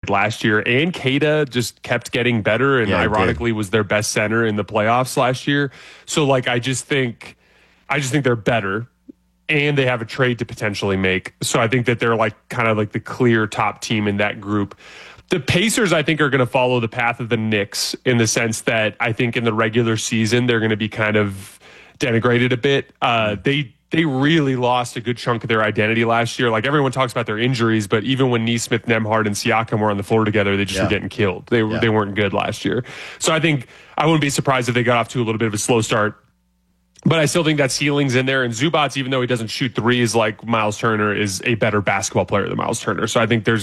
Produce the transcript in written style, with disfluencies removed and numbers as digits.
did last year. And Keita just kept getting better and ironically was their best center in the playoffs last year. So like I just think they're better. And they have a trade to potentially make. So I think that they're like kind of like the clear top team in that group. The Pacers, I think, are going to follow the path of the Knicks in the sense that I think in the regular season, they're going to be kind of denigrated a bit. They really lost a good chunk of their identity last year. Like everyone talks about their injuries, but even when Nesmith, Nembhard, and Siakam were on the floor together, they just were getting killed. They weren't good last year. So I think I wouldn't be surprised if they got off to a little bit of a slow start. But I still think that ceiling's in there. And Zubats, even though he doesn't shoot threes like Miles Turner, is a better basketball player than Miles Turner. So I think there's